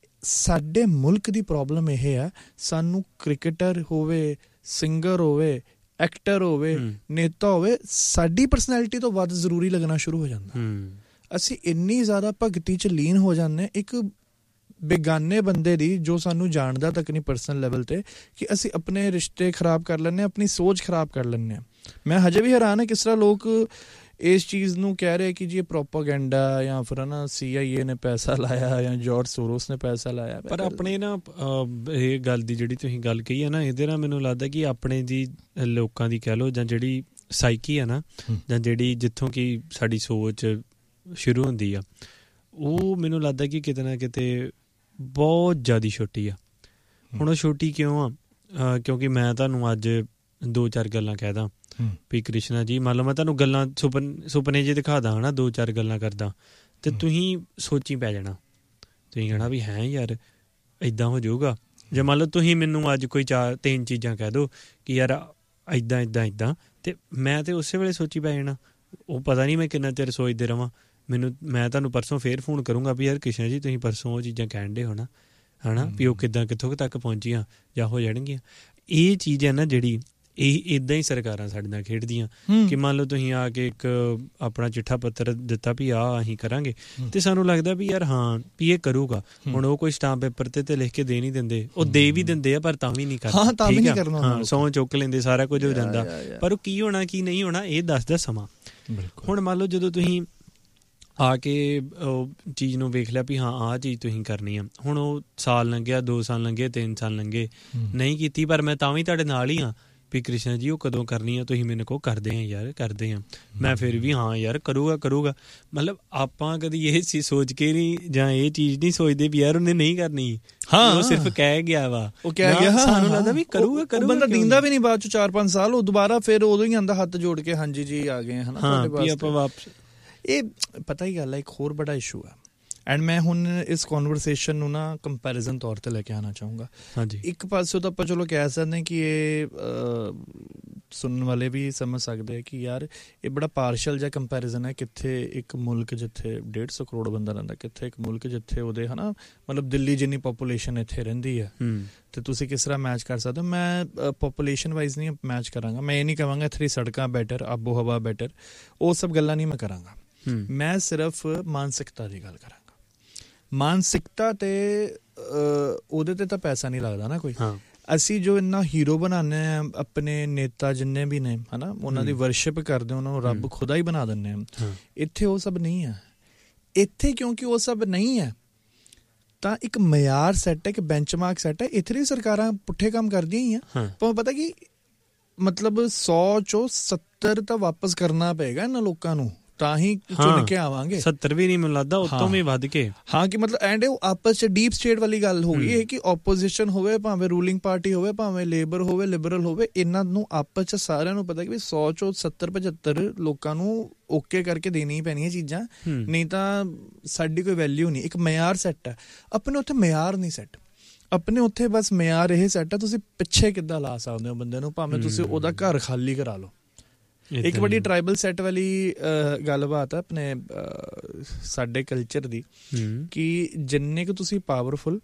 ਸਾਡੇ ਮੁਲਕ ਦੀ ਪ੍ਰੋਬਲਮ ਇਹ ਹੈ, ਸਾਨੂੰ ਕ੍ਰਿਕਟਰ ਹੋਵੇ, ਸਿੰਗਰ ਹੋਵੇ, ਐਕਟਰ ਹੋਵੇ, ਨੇਤਾ ਹੋਵੇ, ਸਾਡੀ ਪਰਸਨੈਲਿਟੀ ਤੋਂ ਵੱਧ ਜ਼ਰੂਰੀ ਲੱਗਣਾ ਸ਼ੁਰੂ ਹੋ ਜਾਂਦਾ। ਅਸੀਂ ਇੰਨੀ ਜ਼ਿਆਦਾ ਭਗਤੀ 'ਚ ਲੀਨ ਹੋ ਜਾਂਦੇ ਇੱਕ ਬੇਗਾਨੇ ਬੰਦੇ ਦੀ, ਜੋ ਸਾਨੂੰ ਜਾਣਦਾ ਤੱਕ ਨਹੀਂ ਪਰਸਨਲ ਲੈਵਲ 'ਤੇ, ਕਿ ਅਸੀਂ ਆਪਣੇ ਰਿਸ਼ਤੇ ਖਰਾਬ ਕਰ ਲੈਂਦੇ ਹਾਂ, ਆਪਣੀ ਸੋਚ ਖਰਾਬ ਕਰ ਲੈਂਦੇ ਹਾਂ। ਮੈਂ ਹਜੇ ਵੀ ਹੈਰਾਨ ਹੈ ਕਿਸ ਤਰ੍ਹਾਂ ਲੋਕ ਇਸ ਚੀਜ਼ ਨੂੰ ਕਹਿ ਰਹੇ ਕਿ ਜੀ ਇਹ ਪ੍ਰੋਪਾਗੈਂਡਾ, ਜਾਂ ਫਿਰ ਨਾ ਸੀ ਆਈ ਏ ਨੇ ਪੈਸਾ ਲਾਇਆ, ਜਾਂ ਜਾਰਜ ਸੋਰੋਸ ਨੇ ਪੈਸਾ ਲਾਇਆ। ਪਰ ਆਪਣੇ ਨਾ ਇਹ ਗੱਲ ਦੀ ਜਿਹੜੀ ਤੁਸੀਂ ਗੱਲ ਕਹੀ ਹੈ ਨਾ, ਇਹਦੇ ਨਾਲ ਮੈਨੂੰ ਲੱਗਦਾ ਕਿ ਆਪਣੇ ਦੀ ਲੋਕਾਂ ਦੀ ਕਹਿ ਲਓ, ਜਾਂ ਜਿਹੜੀ ਸਾਈਕੀ ਆ ਨਾ, ਜਾਂ ਜਿਹੜੀ ਜਿੱਥੋਂ ਕਿ ਸਾਡੀ ਸੋਚ ਸ਼ੁਰੂ ਹੁੰਦੀ ਆ, ਉਹ ਮੈਨੂੰ ਲੱਗਦਾ ਕਿ ਕਿਤੇ ਨਾ ਕਿਤੇ ਬਹੁਤ ਜ਼ਿਆਦਾ ਛੋਟੀ ਆ। ਹੁਣ ਉਹ ਛੋਟੀ ਕਿਉਂ ਆ? ਕਿਉਂਕਿ ਮੈਂ ਤੁਹਾਨੂੰ ਅੱਜ ਦੋ ਚਾਰ ਗੱਲਾਂ ਕਹਿ ਦਾਂ ਵੀ ਕ੍ਰਿਸ਼ਨਾ ਜੀ, ਮੰਨ ਲਓ ਮੈਂ ਤੁਹਾਨੂੰ ਗੱਲਾਂ ਸੁਪਨ ਸੁਪਨੇ ਜਿਹੇ ਦਿਖਾ ਦਾਂ ਹੈ ਨਾ, ਦੋ ਚਾਰ ਗੱਲਾਂ ਕਰਦਾ, ਤੇ ਤੁਸੀਂ ਸੋਚੀ ਪੈ ਜਾਣਾ, ਤੁਸੀਂ ਕਹਿਣਾ ਵੀ ਹੈ ਯਾਰ ਇੱਦਾਂ ਹੋ ਜਾਊਗਾ। ਜੇ ਮੰਨ ਲਓ ਤੁਸੀਂ ਮੈਨੂੰ ਅੱਜ ਕੋਈ ਚਾਰ ਤਿੰਨ ਚੀਜ਼ਾਂ ਕਹਿ ਦਿਓ ਕਿ ਯਾਰ ਇੱਦਾਂ ਇੱਦਾਂ ਇੱਦਾਂ, ਤੇ ਮੈਂ ਤਾਂ ਉਸੇ ਵੇਲੇ ਸੋਚੀ ਪੈ ਜਾਣਾ। ਉਹ ਪਤਾ ਨਹੀਂ ਮੈਂ ਕਿੰਨਾ ਚਿਰ ਸੋਚਦੇ ਰਹਾਂ, ਮੈਨੂੰ ਮੈਂ ਤੁਹਾਨੂੰ ਪਰਸੋਂ ਫੇਰ ਫੋਨ ਕਰੂੰਗਾ ਵੀ ਯਾਰ ਕ੍ਰਿਸ਼ਨਾ ਜੀ ਤੁਸੀਂ ਪਰਸੋਂ ਉਹ ਚੀਜ਼ਾਂ ਕਹਿਣ ਡੇ ਹੋ ਨਾ, ਹੈ ਨਾ, ਵੀ ਉਹ ਕਿੱਦਾਂ ਕਿੱਥੋਂ ਤੱਕ ਪਹੁੰਚੀਆਂ ਜਾਂ ਹੋ ਜਾਣਗੀਆਂ। ਇਹ ਚੀਜ਼ ਹੈ ਨਾ ਜਿਹੜੀ, ਇਹ ਇੱਦਾਂ ਹੀ ਸਰਕਾਰਾਂ ਸਾਡੇ ਨਾਲ ਖੇਡਦੀਆਂ ਕਿ ਮੰਨ ਲਓ ਤੁਸੀਂ ਆ ਕੇ ਇੱਕ ਆਪਣਾ ਚਿੱਠਾ ਪੱਤਰ ਦਿੱਤਾ ਵੀ ਆਹ ਅਸੀਂ ਕਰਾਂਗੇ, ਤੇ ਸਾਨੂੰ ਲੱਗਦਾ ਵੀ ਯਾਰ ਹਾਂ ਵੀ ਇਹ ਕਰੂਗਾ। ਹੁਣ ਉਹ ਕੋਈ ਸਟਾਂਪ ਪੇਪਰ ਤੇ ਤੇ ਲਿਖ ਕੇ ਦੇ ਨਹੀਂ ਦਿੰਦੇ, ਉਹ ਦੇ ਵੀ ਦਿੰਦੇ ਆ ਪਰ ਤਾਂ ਵੀ ਨਹੀਂ ਕਰਦੇ, ਹਾਂ ਸਹੁੰ ਚੁੱਕ ਲੈਂਦੇ, ਸਾਰਾ ਕੁਝ ਹੋ ਜਾਂਦਾ, ਪਰ ਉਹ ਕੀ ਹੋਣਾ ਕੀ ਨਹੀਂ ਹੋਣਾ ਇਹ ਦੱਸਦਾ ਸਮਾਂ। ਹੁਣ ਮੰਨ ਲਓ ਜਦੋਂ ਤੁਸੀਂ ਆ ਕੇ ਉਹ ਚੀਜ਼ ਨੂੰ ਵੇਖ ਲਿਆ ਵੀ ਹਾਂ ਆਹ ਚੀਜ਼ ਤੁਸੀਂ ਕਰਨੀ ਆ, ਹੁਣ ਉਹ ਸਾਲ ਲੰਘਿਆ, ਦੋ ਸਾਲ ਲੰਘੇ, ਤਿੰਨ ਸਾਲ ਲੰਘੇ, ਨਹੀਂ ਕੀਤੀ, ਪਰ ਮੈਂ ਤਾਂ ਵੀ ਤੁਹਾਡੇ ਨਾਲ ਹੀ ਹਾਂ ਵੀ ਕ੍ਰਿਸ਼ਨਾ ਜੀ ਉਹ ਕਦੋਂ ਕਰਨੀ ਆ, ਤੁਸੀਂ ਮੈਨੂੰ ਕਹੋ ਕਰਦੇ ਆ ਯਾਰ ਕਰਦੇ ਆ, ਮੈਂ ਫਿਰ ਵੀ ਹਾਂ ਯਾਰ ਕਰੂਗਾ ਕਰੂਗਾ। ਮਤਲਬ ਆਪਾਂ ਕਦੀ ਇਹ ਚੀਜ਼ ਸੋਚ ਕੇ ਨਹੀਂ, ਜਾਂ ਇਹ ਚੀਜ਼ ਨਹੀਂ ਸੋਚਦੇ ਵੀ ਯਾਰ ਉਹਨੇ ਨਹੀਂ ਕਰਨੀ, ਹਾਂ ਉਹ ਸਿਰਫ ਕਹਿ ਗਿਆ ਵਾ, ਉਹ ਕਹਿ ਗਿਆ, ਸਾਨੂੰ ਲੱਗਦਾ ਵੀ ਕਰੂਗਾ ਕਰੂਗਾ, ਬੰਦਾ ਦਿੰਦਾ ਵੀ ਨਹੀਂ ਬਾਅਦ ਚ ਚਾਰ ਪੰਜ ਸਾਲ, ਉਹ ਦੁਬਾਰਾ ਫਿਰ ਉਦੋਂ ਹੀ ਆਂਦਾ ਹੱਥ ਜੋੜ ਕੇ ਹਾਂਜੀ ਜੀ ਆ ਗਏ ਹਨਾ ਤੁਹਾਡੇ ਵਾਸਤੇ, ਆਪਾਂ ਵਾਪਸ। ਇਹ ਪਤਾ ਹੀ ਗੱਲ ਹੈ, ਇੱਕ ਹੋਰ ਬੜਾ ਇਸ਼ੂ ਹੈ। ਐਂਡ ਮੈਂ ਹੁਣ ਇਸ ਕਨਵਰਸੇਸ਼ਨ ਨੂੰ ਨਾ ਕੰਪੈਰੀਜ਼ਨ ਤੌਰ 'ਤੇ ਲੈ ਕੇ ਆਉਣਾ ਚਾਹੂੰਗਾ। ਹਾਂਜੀ, ਇੱਕ ਪਾਸੇ ਤਾਂ ਆਪਾਂ ਚਲੋ ਕਹਿ ਸਕਦੇ ਕਿ ਇਹ ਸੁਣਨ ਵਾਲੇ ਵੀ ਸਮਝ ਸਕਦੇ ਆ ਕਿ ਯਾਰ ਇਹ ਬੜਾ ਪਾਰਸ਼ਲ ਜਿਹਾ ਕੰਪੈਰੀਜ਼ਨ ਹੈ। ਕਿੱਥੇ ਇੱਕ ਮੁਲਕ ਜਿੱਥੇ ਡੇਢ ਸੌ ਕਰੋੜ ਬੰਦਾ ਰਹਿੰਦਾ, ਕਿੱਥੇ ਇੱਕ ਮੁਲਕ ਜਿੱਥੇ ਉਹਦੇ ਹੈ ਨਾ ਮਤਲਬ ਦਿੱਲੀ ਜਿੰਨੀ ਪਾਪੂਲੇਸ਼ਨ ਇੱਥੇ ਰਹਿੰਦੀ ਹੈ, ਅਤੇ ਤੁਸੀਂ ਕਿਸ ਤਰ੍ਹਾਂ ਮੈਚ ਕਰ ਸਕਦੇ ਹੋ। ਮੈਂ ਪਾਪੂਲੇਸ਼ਨ ਵਾਈਜ਼ ਨਹੀਂ ਮੈਚ ਕਰਾਂਗਾ, ਮੈਂ ਇਹ ਨਹੀਂ ਕਹਾਂਗਾ ਇੱਥੇ ਸੜਕਾਂ ਬੈਟਰ, ਆਬੋ ਹਵਾ ਬੈਟਰ, ਉਹ ਸਭ ਗੱਲਾਂ ਨਹੀਂ ਮੈਂ ਕਰਾਂਗਾ। ਮੈਂ ਸਿਰਫ ਮਾਨਸਿਕਤਾ ਦੀ ਗੱਲ ਕਰਾਂਗਾ। ਮਾਨਸਿਕਤਾ ਤੇ ਉਹਦੇ ਤੇ ਤਾਂ ਪੈਸਾ ਨਹੀਂ ਲੱਗਦਾ ਨਾ ਕੋਈ। ਅਸੀਂ ਜੋ ਇੰਨਾ ਹੀਰੋ ਬਣਾਉਂਦੇ ਹਾਂ ਆਪਣੇ ਨੇਤਾ ਜਿੰਨੇ ਵੀ ਨੇ ਹੈ ਨਾ, ਉਹਨਾਂ ਦੀ ਵਰਸ਼ਿਪ ਕਰਦੇ, ਉਹਨਾਂ ਨੂੰ ਰੱਬ ਖੁਦਾ ਹੀ ਬਣਾ ਦਿੰਦੇ ਹਾਂ। ਇੱਥੇ ਉਹ ਸਭ ਨਹੀਂ ਹੈ। ਇੱਥੇ ਕਿਉਂਕਿ ਉਹ ਸਭ ਨਹੀਂ ਹੈ ਤਾਂ ਇੱਕ ਮਿਆਰ ਸੈੱਟ ਹੈ, ਇੱਕ ਬੈਂਚਮਾਰਕ ਸੈੱਟ ਹੈ। ਇੱਥੇ ਵੀ ਸਰਕਾਰਾਂ ਪੁੱਠੇ ਕੰਮ ਕਰਦੀਆਂ ਹੀ ਆ, ਪਰ ਪਤਾ ਕਿ ਮਤਲਬ ਸੌ ਚੋਂ ਸੱਤਰ ਤਾਂ ਵਾਪਸ ਕਰਨਾ ਪਏਗਾ ਇਹਨਾਂ ਲੋਕਾਂ ਨੂੰ, ਤਾਂ ਹੀ ਚੁਣ ਕੇ ਆਵਾਂਗੇ। ਸੱਤਰ ਵੀ ਨਹੀਂ ਮੈਨੂੰ ਲੱਗਦਾ, ਉਤੋਂ ਵੀ ਵੱਧ ਕੇ। ਹਾਂ ਕਿ ਮਤਲਬ ਐਂਡ ਆਪਸ ਚ ਡੀਪ ਸਟੇਟ ਵਾਲੀ ਗੱਲ ਹੋ ਗਈ ਇਹ ਕਿ ਓਪੋਜੀਸ਼ਨ ਹੋਵੇ, ਭਾਵੇਂ ਰੂਲਿੰਗ ਪਾਰਟੀ ਹੋਵੇ, ਭਾਵੇਂ ਲੇਬਰ ਹੋਵੇ, ਲਿਬਰਲ ਹੋਵੇ, ਇਹਨਾਂ ਨੂੰ ਆਪਸ ਚ ਸਾਰਿਆਂ ਨੂੰ ਪਤਾ ਕਿ ਵੀ ਸੌ ਚੋਂ ਸੱਤਰ ਪਝੱਤਰ ਲੋਕਾਂ ਨੂੰ ਓਕੇ ਕਰਕੇ ਦੇਣੀ ਪੈਣੀਆਂ ਚੀਜ਼ਾਂ, ਨਹੀਂ ਤਾਂ ਸਾਡੀ ਕੋਈ ਵੈਲਿਊ ਨਹੀਂ। ਇੱਕ ਮਿਆਰ ਸੈੱਟ ਹੈ, ਆਪਣੇ ਉੱਥੇ ਮਿਆਰ ਨਹੀਂ ਸੈੱਟ। ਆਪਣੇ ਉੱਥੇ ਬਸ ਮਿਆਰ ਇਹ ਸੈੱਟ ਹੈ, ਤੁਸੀਂ ਪਿੱਛੇ ਕਿੱਦਾਂ ਲਾ ਸਕਦੇ ਹੋ ਬੰਦੇ ਨੂੰ, ਭਾਵੇਂ ਤੁਸੀਂ ਉਹਦਾ ਘਰ ਖਾਲੀ ਕਰਾ ਲਓ। ਇੱਕ ਬੜੀ ਟਰਾਈਬਲ ਸੈੱਟ ਵਾਲੀ ਗੱਲਬਾਤ ਹੈ ਆਪਣੇ ਸਾਡੇ ਕਲਚਰ ਦੀ ਕਿ ਜਿੰਨੇ ਕੁ ਤੁਸੀਂ ਪਾਵਰਫੁਲ,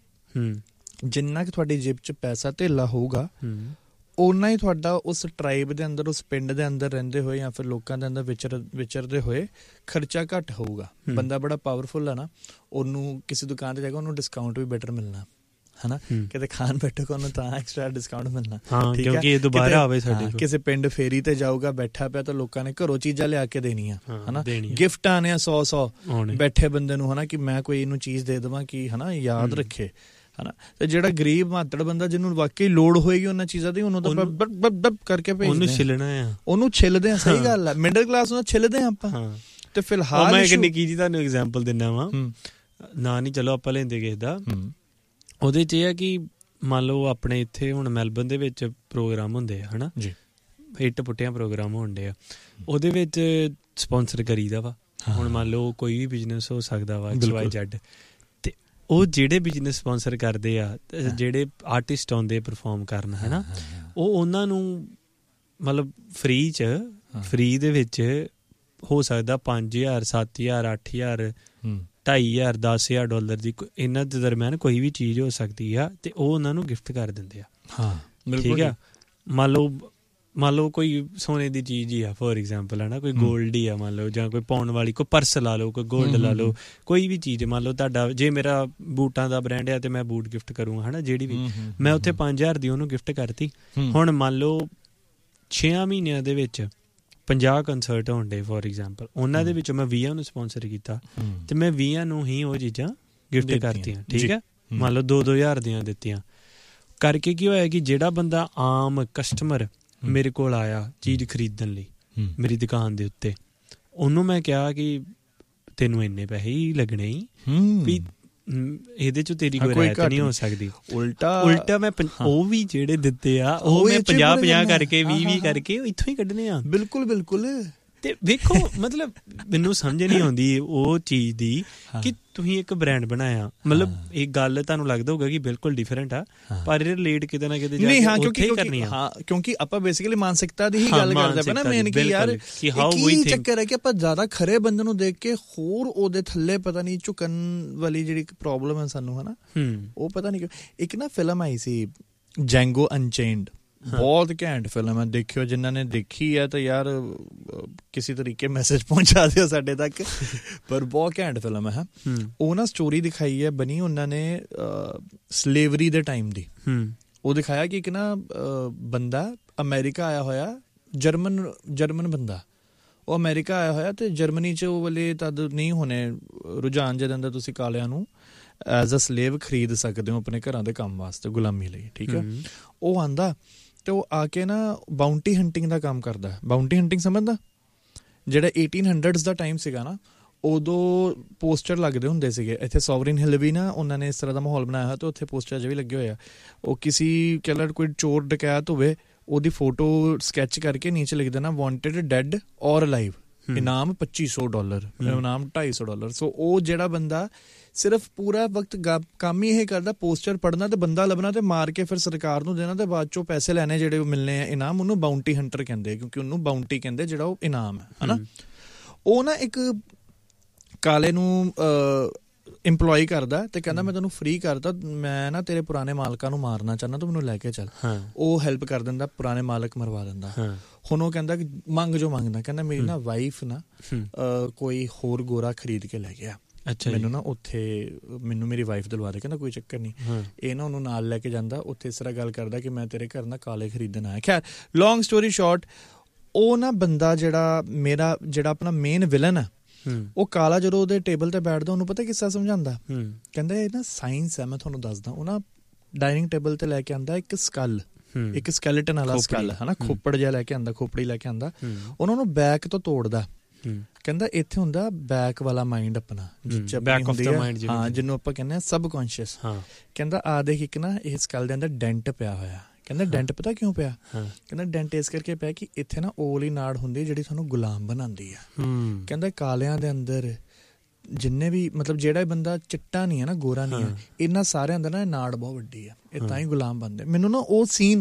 ਜਿੰਨਾ ਕੁ ਤੁਹਾਡੀ ਜੇਬ 'ਚ ਪੈਸਾ ਧੇਲਾ ਹੋਊਗਾ, ਓਨਾ ਹੀ ਤੁਹਾਡਾ ਉਸ ਟਰਾਈਬ ਦੇ ਅੰਦਰ, ਉਸ ਪਿੰਡ ਦੇ ਅੰਦਰ ਰਹਿੰਦੇ ਹੋਏ ਜਾਂ ਫਿਰ ਲੋਕਾਂ ਦੇ ਅੰਦਰ ਵਿਚਰ ਵਿਚਰਦੇ ਹੋਏ ਖਰਚਾ ਘੱਟ ਹੋਊਗਾ। ਬੰਦਾ ਬੜਾ ਪਾਵਰਫੁਲ ਹੈ ਨਾ, ਉਹਨੂੰ ਕਿਸੇ ਦੁਕਾਨ 'ਤੇ ਜਾ ਕੇ ਉਹਨੂੰ ਡਿਸਕਾਊਂਟ ਵੀ ਬੈਟਰ ਮਿਲਣਾ ਹੈ ਨਾ, ਕਿਤੇ ਖਾਣ ਬੈਠੇਗਾ ਉਹਨੂੰ ਤਾਂ ਐਕਸਟਰਾ ਡਿਸਕਾਊਂਟ ਮਿਲਣਾ, ਕਿਉਂਕਿ ਇਹ ਦੁਬਾਰਾ ਆਵੇ ਸਾਡੇ। ਕਿਸੇ ਪਿੰਡ ਫੇਰੀ ਤੇ ਜਾਊਗਾ, ਬੈਠਾ ਪਿਆ ਤਾਂ ਲੋਕਾਂ ਨੇ ਘਰੋਂ ਚੀਜ਼ਾਂ ਲਿਆ ਕੇ ਦੇਣੀਆਂ ਹੈ ਨਾ, ਗਿਫਟ ਆਣੇ ਆ ਸੌ ਸੌ ਬੈਠੇ ਬੰਦੇ ਨੂੰ ਹੈ ਨਾ, ਕਿ ਮੈਂ ਕੋਈ ਇਹਨੂੰ ਚੀਜ਼ ਦੇ ਦੇਵਾਂ ਕਿ ਹੈ ਨਾ ਯਾਦ ਰੱਖੇ ਹੈ ਨਾ। ਤੇ ਜਿਹੜਾ ਗਰੀਬ ਮਾਤੜ ਬੰਦਾ ਜਿਹਨੂੰ ਵਾਕਈ ਲੋੜ ਹੋਏਗੀ ਉਹਨਾਂ ਚੀਜ਼ਾਂ ਦੀ, ਉਹਨੂੰ ਤਾਂ ਬੱਬ ਕਰਕੇ ਭੇਜਦੇ, ਉਹਨੂੰ ਛਿੱਲਣਾ ਆ, ਉਹਨੂੰ ਛਿੱਲਦੇ ਆ। ਸਹੀ ਗੱਲ ਆ, ਮਿਡਲ ਕਲਾਸ ਨੂੰ ਛਿੱਲਦੇ ਆ ਆਪਾਂ। ਤੇ ਫਿਲਹਾਲ ਮੈਂ ਇੱਕ ਨਿੱਕੀ ਜਿਹੀ ਤੁਹਾਨੂੰ ਐਗਜ਼ਾਮਪਲ ਦਿੰਦਾ ਵਾਂ, ਨਾ ਨਹੀਂ ਚਲੋ ਆਪਾਂ ਲੈਂਦੇ ਕਿਸੇ ਦਾ। ਉਹਦੇ 'ਚ ਇਹ ਆ ਕਿ ਮੰਨ ਲਓ ਆਪਣੇ ਇੱਥੇ ਹੁਣ ਮੈਲਬਰਨ ਦੇ ਵਿੱਚ ਪ੍ਰੋਗਰਾਮ ਹੁੰਦੇ ਆ ਹੈ ਨਾ ਜੀ, ਹਿੱਟ ਪੁੱਟਿਆਂ ਪ੍ਰੋਗਰਾਮ ਹੋਣ ਡੇ ਆ, ਉਹਦੇ ਵਿੱਚ ਸਪੋਂਸਰ ਕਰੀਦਾ ਵਾ। ਹੁਣ ਮੰਨ ਲਓ ਕੋਈ ਵੀ ਬਿਜ਼ਨਸ ਹੋ ਸਕਦਾ ਵਾ ਐਕਸ ਵਾਈ ਜ਼ੈਡ, ਤੇ ਉਹ ਜਿਹੜੇ ਬਿਜ਼ਨਸ ਸਪੋਂਸਰ ਕਰਦੇ ਆ, ਜਿਹੜੇ ਆਰਟਿਸਟ ਆਉਂਦੇ ਪਰਫੋਰਮ ਕਰਨ ਹੈ ਨਾ, ਉਹ ਉਹਨਾਂ ਨੂੰ ਮਤਲਬ ਫਰੀ 'ਚ ਫਰੀ ਦੇ ਵਿੱਚ ਹੋ ਸਕਦਾ ਪੰਜ ਹਜ਼ਾਰ ਸੱਤ ਹਜ਼ਾਰ ਅੱਠ ਹਜ਼ਾਰ ਢਾਈ ਹਜ਼ਾਰ ਦਸ ਹਜ਼ਾਰ ਡਾਲਰ ਦੀ ਇਹਨਾਂ ਦੇ ਦਰਮਿਆਨ ਕੋਈ ਵੀ ਚੀਜ਼ ਹੋ ਸਕਦੀ ਆ, ਤੇ ਉਹ ਉਹਨਾਂ ਨੂੰ ਗਿਫਟ ਕਰ ਦਿੰਦੇ ਆ। ਹਾਂ ਠੀਕ ਆ। ਮੰਨ ਲਓ ਮੰਨ ਲਓ ਕੋਈ ਸੋਨੇ ਦੀ ਚੀਜ਼ ਹੀ ਆ ਫੋਰ ਐਗਜ਼ਾਮਪਲ ਹੈ ਨਾ, ਕੋਈ ਗੋਲਡ ਹੀ ਆ ਮੰਨ ਲਓ, ਜਾਂ ਕੋਈ ਪਾਉਣ ਵਾਲੀ ਕੋਈ ਪਰਸ ਲਾ ਲਓ, ਕੋਈ ਗੋਲਡ ਲਾ ਲਓ, ਕੋਈ ਵੀ ਚੀਜ਼ ਮੰਨ ਲਓ ਤੁਹਾਡਾ, ਜੇ ਮੇਰਾ ਬੂਟਾਂ ਦਾ ਬ੍ਰਾਂਡ ਆ ਤੇ ਮੈਂ ਬੂਟ ਗਿਫਟ ਕਰੂੰਗਾ ਹੈ ਨਾ, ਜਿਹੜੀ ਵੀ ਮੈਂ ਉੱਥੇ ਪੰਜ ਹਜ਼ਾਰ ਦੀ ਉਹਨੂੰ ਗਿਫਟ ਕਰਤੀ। ਹੁਣ ਮੰਨ ਲਓ ਛੇਆਂ ਮਹੀਨਿਆਂ ਦੇ ਵਿੱਚ ਪੰਜਾਹ ਕੰਸਰਟ ਹੋਣ ਡੇ ਫੋਰ ਐਗਜ਼ਾਮਪਲ, ਉਹਨਾਂ ਦੇ ਵਿੱਚੋਂ ਮੈਂ ਵੀਹਾਂ ਨੂੰ ਸਪੋਂਸਰ ਕੀਤਾ ਤੇ ਮੈਂ ਵੀਹਾਂ ਨੂੰ ਹੀ ਉਹ ਚੀਜ਼ਾਂ ਗਿਫਟ ਕਰਤੀਆਂ। ਠੀਕ ਹੈ, ਮੰਨ ਲਓ ਦੋ ਦੋ ਹਜ਼ਾਰ ਦੀਆਂ ਦਿੱਤੀਆਂ ਕਰਕੇ। ਕੀ ਹੋਇਆ ਕਿ ਜਿਹੜਾ ਬੰਦਾ ਆਮ ਕਸਟਮਰ ਮੇਰੇ ਕੋਲ ਆਇਆ ਚੀਜ਼ ਖਰੀਦਣ ਲਈ ਮੇਰੀ ਦੁਕਾਨ ਦੇ ਉੱਤੇ, ਉਹਨੂੰ ਮੈਂ ਕਿਹਾ ਕਿ ਤੈਨੂੰ ਇੰਨੇ ਪੈਸੇ ਹੀ ਲੱਗਣੇ ਹੀ ਵੀ ਇਹਦੇ ਚ ਤੇਰੀ ਕੋਈ ਰਾਇਤ ਨਹੀਂ ਹੋ ਸਕਦੀ। ਉਲਟਾ ਉਲਟਾ ਮੈਂ ਉਹ ਵੀ ਜਿਹੜੇ ਦਿੱਤੇ ਆ ਉਹ ਮੈਂ ਪੰਜਾਹ ਪੰਜਾਹ ਕਰਕੇ ਵੀਹ ਵੀਹ ਕਰਕੇ ਇੱਥੋਂ ਹੀ ਕੱਢਣੇ ਆ। ਬਿਲਕੁਲ ਬਿਲਕੁਲ। ਤੇ ਵੇਖੋ ਮਤਲਬ ਮੈਨੂੰ ਸਮਝ ਨਹੀਂ ਆਉਂਦੀ ਉਹ ਚੀਜ਼ ਦੀ ਕਿ ਤੁਸੀਂ ਇੱਕ ਬ੍ਰਾਂਡ ਬਣਾਇਆ, ਮਤਲਬ ਇਹ ਗੱਲ ਤੁਹਾਨੂੰ ਲੱਗਦਾ ਹੋਊਗਾ ਕਿ ਬਿਲਕੁਲ ਡਿਫਰੈਂਟ ਆ, ਪਰ ਰਿਲੇਟ ਕਿਤੇ ਨਾ ਕਿਤੇ ਜਾ ਕੇ ਉੱਥੇ ਹੀ ਕਰਨੀ ਆ। ਹਾਂ ਕਿਉਂਕਿ ਆਪਾਂ ਬੇਸਿਕਲੀ ਮਾਨਸਿਕਤਾ ਦੀ ਹੀ ਗੱਲ ਕਰਦੇ ਪਏ ਨਾ ਮੇਨ, ਕਿ ਯਾਰ ਕੀ ਚੱਕਰ ਹੈ ਕਿ ਆਪਾਂ ਜ਼ਿਆਦਾ ਖਰੇ ਬੰਦੇ ਨੂੰ ਦੇਖ ਕੇ ਹੋਰ ਉਹਦੇ ਥੱਲੇ ਪਤਾ ਨਹੀਂ ਝੁਕਣ ਵਾਲੀ ਜਿਹੜੀ ਪ੍ਰੋਬਲਮ ਹੈ ਸਾਨੂੰ ਹੈ ਨਾ, ਉਹ ਪਤਾ ਨਹੀਂ ਕਿਉਂ। ਇੱਕ ਨਾ ਫਿਲਮ ਆਈ ਸੀ ਜੈਂਗੋ ਅਨਚੇਨਡ, ਬਹੁਤ ਘੈਂਟ ਫਿਲਮ ਹੈ, ਦੇਖਿਓ ਜਿਨ੍ਹਾਂ ਨੇ ਦੇਖੀ ਹੈ ਤਾਂ ਯਾਰ ਕਿਸੇ ਤਰੀਕੇ ਮੈਸੇਜ ਪਹੁੰਚਾ ਦਿਓ ਸਾਡੇ ਤੱਕ, ਪਰ ਬਹੁਤ ਘੈਂਟ ਫਿਲਮ ਹੈ। ਉਹ ਨਾ ਸਟੋਰੀ ਦਿਖਾਈ ਹੈ ਬਣੀ ਉਹਨਾਂ ਨੇ ਸਲੇਵਰੀ ਦੇ ਟਾਈਮ ਦੀ। ਉਹ ਦਿਖਾਇਆ ਕਿ ਇੱਕ ਨਾ ਬੰਦਾ ਅਮਰੀਕਾ ਆਇਆ ਹੋਇਆ, ਜਰਮਨ ਜਰਮਨ ਬੰਦਾ, ਉਹ ਅਮਰੀਕਾ ਆਇਆ ਹੋਇਆ ਤੇ ਜਰਮਨੀ 'ਚ ਉਹ ਵਾਲੇ ਤਦ ਨਹੀਂ ਹੋਣੇ ਰੁਝਾਨ ਜਿਹਦੇ ਅੰਦਰ ਤੁਸੀਂ ਕਾਲਿਆਂ ਨੂੰ ਐਜ਼ ਅ ਸਲੇਵ ਖਰੀਦ ਸਕਦੇ ਹੋ ਆਪਣੇ ਘਰਾਂ ਦੇ ਕੰਮ ਵਾਸਤੇ, ਗੁਲਾਮੀ ਲਈ। ਠੀਕ ਹੈ, ਉਹ ਆਉਂਦਾ ਤੇ ਉਹ ਆ ਕੇ ਨਾ ਬਾਊਂਟੀ ਹੰਟਿੰਗ ਦਾ ਕੰਮ ਕਰਦਾ। ਬਾਊਂਟੀ ਹੰਟਿੰਗ ਸਮਝਦਾ, ਜਿਹੜਾ ਏਟੀਨ ਹੰਡਰਡਸ ਦਾ ਟਾਈਮ ਸੀਗਾ ਨਾ, ਉਦੋਂ ਪੋਸਟਰ ਲੱਗਦੇ ਹੁੰਦੇ ਸੀਗੇ ਇੱਥੇ ਸੋਵਰਿਨ ਹਿੱਲ ਵੀ ਨਾ, ਉਹਨਾਂ ਨੇ ਇਸ ਤਰ੍ਹਾਂ ਦਾ ਮਾਹੌਲ ਬਣਾਇਆ ਹੋਇਆ ਤੇ ਉੱਥੇ ਪੋਸਟਰ ਅਜੇ ਵੀ ਲੱਗੇ ਹੋਏ ਆ। ਉਹ ਕਿਸੇ ਕਹਿ ਲਾ ਕੋਈ ਚੋਰ ਡਕੈਤ ਹੋਵੇ, ਉਹਦੀ ਫੋਟੋ ਸਕੈਚ ਕਰਕੇ ਨੀਚੇ ਲਿਖ ਦੇਣਾ ਵਾਂਟਡ ਡੈਡ ਔਰ ਅਲਾਈਵ, ਇਨਾਮ ਪੱਚੀ ਸੌ ਡਾਲਰ, ਇਨਾਮ ਢਾਈ ਸੌ ਡਾਲਰ। ਸੋ ਉਹ ਜਿਹੜਾ ਬੰਦਾ ਸਿਰਫ ਪੂਰਾ ਵਕਤ ਕੰਮ ਹੀ ਇਹ ਕਰਦਾ, ਪੋਸਟਰ ਪੜ੍ਹਨਾ ਤੇ ਬੰਦਾ ਲੱਭਣਾ ਤੇ ਮਾਰ ਕੇ ਫਿਰ ਸਰਕਾਰ ਨੂੰ ਦੇਣਾ ਤੇ ਬਾਅਦ ਚੋਂ ਪੈਸੇ ਲੈਣੇ ਜਿਹੜੇ ਮਿਲਣੇ ਆ ਇਨਾਮ, ਉਹਨੂੰ ਬਾਉਂਟੀ ਹੰਟਰ ਕਹਿੰਦੇ, ਕਿਉਂਕਿ ਉਹਨੂੰ ਬਾਉਂਟੀ ਕਹਿੰਦੇ ਜਿਹੜਾ ਉਹ ਇਨਾਮ ਹੈ ਹਨਾ। ਉਹ ਨਾ ਇੱਕ ਕਾਲੇ ਨੂੰ ਇੰਪਲੋਈ ਕਰਦਾ ਤੇ ਕਹਿੰਦਾ ਮੈਂ ਤੈਨੂੰ ਫ੍ਰੀ ਕਰਦਾ, ਮੈਂ ਨਾ ਤੇਰੇ ਪੁਰਾਣੇ ਮਾਲਕਾਂ ਨੂੰ ਮਾਰਨਾ ਚਾਹੁੰਦਾ, ਤੂੰ ਮੈਨੂੰ ਲੈ ਕੇ ਚੱਲ। ਉਹ ਹੈਲਪ ਕਰ ਦਿੰਦਾ, ਪੁਰਾਣੇ ਮਾਲਕ ਮਰਵਾ ਦਿੰਦਾ। ਹੁਣ ਉਹ ਕਹਿੰਦਾ ਕਿ ਮੰਗ ਜੋ ਮੰਗਦਾ, ਕਹਿੰਦਾ ਮੇਰੀ ਨਾ ਵਾਈਫ ਨਾ ਕੋਈ ਹੋਰ ਗੋਰਾ ਖਰੀਦ ਕੇ ਲੈ ਗਿਆ, ਮੈਨੂੰ ਨਾ ਉੱਥੇ ਮੈਨੂੰ ਮੇਰੀ ਵਾਈਫ ਦਿਲਵਾ ਦੇ। ਕਹਿੰਦਾ ਕੋਈ ਚੱਕਰ ਨਹੀਂ। ਇਹ ਨਾ ਉਹਨੂੰ ਨਾਲ ਲੈ ਕੇ ਜਾਂਦਾ, ਉੱਥੇ ਇਸ ਤਰ੍ਹਾਂ ਗੱਲ ਕਰਦਾ ਕਿ ਮੈਂ ਤੇਰੇ ਘਰ ਨਾ ਕਾਲੇ ਖਰੀਦਣ ਆਇਆ। ਖੈਰ ਲੌਂਗ ਸਟੋਰੀ ਸ਼ਾਰਟ, ਉਹ ਨਾ ਬੰਦਾ ਜਿਹੜਾ ਮੇਰਾ ਜਿਹੜਾ ਆਪਣਾ ਮੇਨ ਵਿਲਨ ਆ, ਉਹ ਕਾਲਾ ਜਦੋਂ ਉਹਦੇ ਟੇਬਲ ਤੇ ਬੈਠਦਾ ਉਹਨੂੰ ਪਤਾ ਕਿੱਸਾ ਸਮਝਾਉਂਦਾ, ਕਹਿੰਦਾ ਇਹ ਨਾ ਸਾਇੰਸ ਹੈ, ਮੈਂ ਤੁਹਾਨੂੰ ਦੱਸਦਾ। ਉਹ ਨਾ ਡਾਈਨਿੰਗ ਟੇਬਲ ਤੇ ਲੈ ਕੇ ਆਉਂਦਾ ਇੱਕ ਸਕਲ, ਇੱਕ ਸਕੈਲੇਟਨ ਵਾਲਾ ਸਕਲ ਹਨਾ, ਖੋਪੜ ਜਿਹਾ ਲੈ ਕੇ ਆਉਂਦਾ, ਖੋਪੜੀ ਲੈ ਕੇ ਆਉਂਦਾ, ਉਹਨਾਂ ਨੂੰ ਬੈਕ ਤੋਂ ਤੋੜਦਾ। ਕਹਿੰਦਾ ਇੱਥੇ ਹੁੰਦਾ ਬੈਕ ਵਾਲਾ ਮਾਈਂਡ ਆਪਣਾ, ਹਾਂ ਜਿਹਨੂੰ ਆਪਾਂ ਕਹਿੰਦੇ ਹਾਂ ਸਬਕੌਂਸ਼ੀਅਸ। ਕਹਿੰਦਾ ਆ ਦੇਖ ਇੱਕ ਨਾ ਇਹ ਸਕਲ ਦੇ ਅੰਦਰ ਡੈਂਟ ਪਿਆ ਹੋਇਆ। ਕਹਿੰਦਾ ਡੈਂਟ ਪਤਾ ਕਿਉਂ ਪਿਆ? ਕਹਿੰਦਾ ਡੈਂਟ ਇਸ ਕਰਕੇ ਪਿਆ ਕਿ ਇੱਥੇ ਨਾ ਉਹ ਵਾਲੀ ਨਾੜ ਹੁੰਦੀ ਜਿਹੜੀ ਤੁਹਾਨੂੰ ਗੁਲਾਮ ਬਣਾਉਂਦੀ ਆ। ਕਹਿੰਦਾ ਕਾਲਿਆਂ ਦੇ ਅੰਦਰ ਜਿੰਨੇ ਵੀ ਮਤਲਬ ਜਿਹੜਾ ਬੰਦਾ ਚਿੱਟਾ ਨਹੀਂ ਹੈ ਨਾ, ਗੋਰਾ ਨਹੀਂ ਹੈ, ਇਹਨਾਂ ਸਾਰਿਆਂ ਦਾ ਨਾ ਨਾੜ ਬਹੁਤ ਵੱਡੀ ਆ, ਇਹ ਤਾਂ ਹੀ ਗੁਲਾਮ ਬਣਦੇ। ਮੈਨੂੰ ਨਾ ਉਹ ਸੀਨ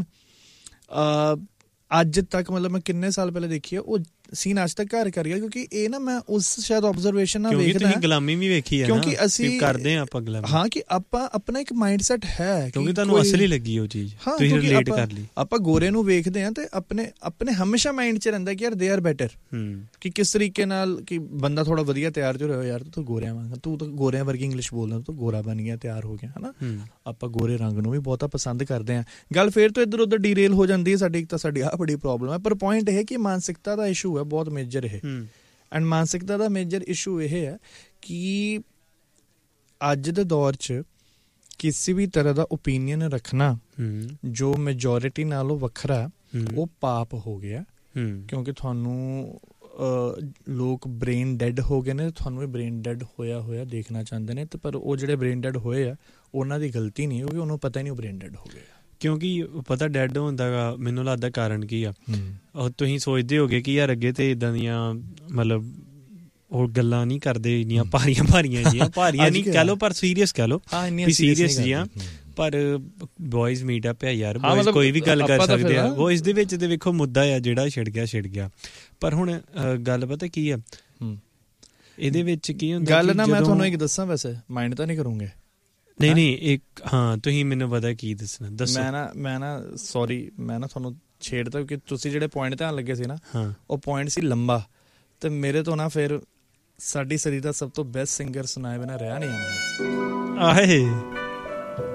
ਅੱਜ ਤੱਕ ਮਤਲਬ ਮੈਂ ਕਿੰਨੇ ਸਾਲ ਪਹਿਲੇ ਦੇਖੀ ਆ, ਉਹ ਸੀਨ ਅੱਜ ਤੱਕ ਘਰ ਕਰ ਗਿਆ, ਕਿਉਂਕਿ ਇਹ ਨਾ ਮੈਂ ਉਸ ਸ਼ਾਇਦ ਆਬਜ਼ਰਵੇਸ਼ਨ ਨਾਲ ਵੇਖਦਾ, ਗੁਲਾਮੀ ਵੀ ਵੇਖੀ ਹੈ ਕਿਉਂਕਿ ਅਸੀਂ ਕਰਦੇ ਹਾਂ ਆਪਾਂ ਗੁਲਾਮੀ, ਹਾਂ ਕਿ ਆਪਾਂ ਆਪਣਾ ਇੱਕ ਮਾਈਂਡ ਸੈਟ ਹੈ, ਕਿਉਂਕਿ ਤੁਹਾਨੂੰ ਅਸਲੀ ਲੱਗੀ ਉਹ ਚੀਜ਼, ਤੁਸੀਂ ਰਿਲੇਟ ਕਰ ਲਈ। ਆਪਾਂ ਗੋਰੇ ਨੂੰ ਵੇਖਦੇ ਹਾਂ ਤੇ ਆਪਣੇ ਆਪਣੇ ਹਮੇਸ਼ਾ ਮਾਈਂਡ 'ਚ ਰਹਿੰਦਾ ਕਿ ਯਾਰ ਦੇ ਆਰ ਬੈਟਰ, ਕਿ ਕਿਸ ਤਰੀਕੇ ਨਾਲ ਕਿ ਬੰਦਾ ਥੋੜਾ ਵਧੀਆ ਤਿਆਰ ਜੋ ਰਿਹਾ, ਯਾਰ ਤੂੰ ਗੋਰਿਆਂ ਵਾਂਗ, ਤੂੰ ਤਾਂ ਗੋਰਿਆਂ ਵਰਗੀ ਇੰਗਲਿਸ਼ ਬੋਲਦਾ, ਤੂੰ ਗੋਰਾ ਬਣ ਗਿਆ, ਤਿਆਰ ਹੋ ਗਿਆ ਹਨਾ। ਆਪਾਂ ਗੋਰੇ ਰੰਗ ਨੂੰ ਵੀ ਬਹੁਤਾ ਪਸੰਦ ਕਰਦੇ ਹਾਂ। ਗੱਲ ਫੇਰ ਤੋਂ ਇੱਧਰ ਉੱਧਰ ਡੀਰੇਲ ਹੋ ਜਾਂਦੀ ਹੈ ਸਾਡੀ, ਇੱਕ ਤਾਂ ਸਾਡੀ ਆਹ ਬੜੀ ਪ੍ਰੋਬਲਮ ਹੈ। ਪਰ ਪੁਆਇੰਟ ਇਹ ਕਿ ਮਾਨਸਿਕਤਾ ਦਾ ਇਸ਼ੂ ਹੈ ਬਹੁਤ ਮੇਜਰ ਇਹ, ਐਂਡ ਮਾਨਸਿਕਤਾ ਦਾ ਮੇਜਰ ਇਸ਼ੂ ਇਹ ਹੈ ਕਿ ਅੱਜ ਦੇ ਦੌਰ 'ਚ ਕਿਸੇ ਵੀ ਤਰ੍ਹਾਂ ਦਾ ਓਪੀਨੀਅਨ ਰੱਖਣਾ ਜੋ ਮੈਜੋਰਿਟੀ ਨਾਲੋਂ ਵੱਖਰਾ, ਉਹ ਪਾਪ ਹੋ ਗਿਆ। ਕਿਉਂਕਿ ਤੁਹਾਨੂੰ ਲੋਕ ਬ੍ਰੇਨ ਡੈਡ ਹੋ ਗਏ ਨੇ, ਤੁਹਾਨੂੰ ਵੀ ਬ੍ਰੇਨ ਡੈਡ ਹੋਇਆ ਹੋਇਆ ਦੇਖਣਾ ਚਾਹੁੰਦੇ ਨੇ। ਤੇ ਪਰ ਉਹ ਜਿਹੜੇ ਬ੍ਰੇਨ ਡੈਡ ਹੋਏ ਆ ਉਹਨਾਂ ਦੀ ਗਲਤੀ ਨਹੀਂ, ਕਿਉਂਕਿ ਉਹਨੂੰ ਪਤਾ ਹੀ ਨਹੀਂ ਉਹ ਬ੍ਰੇਨ ਡੈਡ ਹੋ ਗਏ। ਕਿਉਂਕਿ ਪਤਾ ਡੈਡ ਹੋਣ ਦਾ ਮੈਨੂੰ ਲੱਗਦਾ ਕਾਰਨ ਕੀ ਆ, ਤੁਸੀਂ ਸੋਚਦੇ ਹੋਗੇ ਕਿ ਯਾਰ ਅੱਗੇ ਤੇ ਇੱਦਾਂ ਦੀਆਂ ਮਤਲਬ ਉਹ ਗੱਲਾਂ ਨਹੀਂ ਕਰਦੇ ਇੰਨੀਆਂ ਭਾਰੀਆਂ ਭਾਰੀਆਂ ਜੀਆਂ, ਭਾਰੀਆਂ ਨਹੀਂ ਕਹਿ ਲਓ ਪਰ ਸੀਰੀਅਸ ਕਹਿ ਲਓ, ਸੀਰੀਅਸ ਜੀਆਂ। ਪਰ ਬॉयਜ਼ ਮੀਟਅਪ ਹੈ ਯਾਰ, ਬॉयਜ਼ ਕੋਈ ਵੀ ਗੱਲ ਕਰ ਸਕਦੇ ਆ। ਬॉयਜ਼ ਦੇ ਵਿੱਚ ਤੇ ਵੇਖੋ ਮੁੱਦਾ ਆ ਜਿਹੜਾ ਛਿੜ ਗਿਆ ਛਿੜ ਗਿਆ। ਪਰ ਹੁਣ ਗੱਲ ਪਤਾ ਕੀ ਆ ਇਹਦੇ ਵਿੱਚ ਕੀ ਹੁੰਦਾ, ਗੱਲ ਨਾ ਮੈਂ ਤੁਹਾਨੂੰ ਇੱਕ ਦੱਸਾਂ, ਵੈਸੇ ਮਾਈਂਡ ਤਾਂ ਨਹੀਂ ਕਰੂੰਗੇ। ਨਹੀਂ ਨਹੀਂ ਇੱਕ ਹਾਂ ਤੁਸੀਂ ਮੈਨੂੰ ਪਤਾ ਕੀ ਦੱਸਣਾ ਦੱਸੋ। ਮੈਂ ਨਾ ਮੈਂ ਨਾ ਸੌਰੀ ਮੈਂ ਨਾ ਤੁਹਾਨੂੰ ਛੇੜਦਾ ਕਿਉਂਕਿ ਤੁਸੀਂ ਜਿਹੜੇ ਪੁਆਇੰਟ ਧਿਆਨ ਲੱਗੇ ਸੀ ਨਾ, ਉਹ ਪੁਆਇੰਟ ਸੀ ਲੰਬਾ, ਤੇ ਮੇਰੇ ਤੋਂ ਨਾ ਫਿਰ ਸਾਡੀ ਸਦੀ ਦਾ ਸਭ ਤੋਂ ਬੈਸਟ ਸਿੰਗਰ ਸੁਣਾਏ ਬਿਨਾਂ ਰਿਹਾ ਨਹੀਂ ਜਾਂਦਾ। ਆਹੇ